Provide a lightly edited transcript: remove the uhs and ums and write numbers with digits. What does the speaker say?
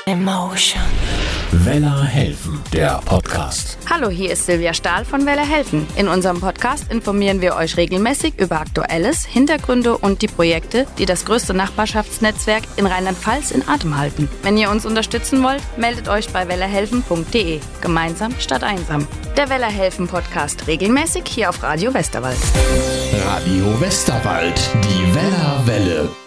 Emotion. Wella helfen, der Podcast. Hallo, hier ist Silvia Stahl von Wella helfen. In unserem Podcast informieren wir euch regelmäßig über Aktuelles, Hintergründe und die Projekte, die das größte Nachbarschaftsnetzwerk in Rheinland-Pfalz in Atem halten. Wenn ihr uns unterstützen wollt, meldet euch bei wellahelfen.de. Gemeinsam statt einsam. Der Wella helfen Podcast regelmäßig hier auf Radio Westerwald. Radio Westerwald, die Wella Welle.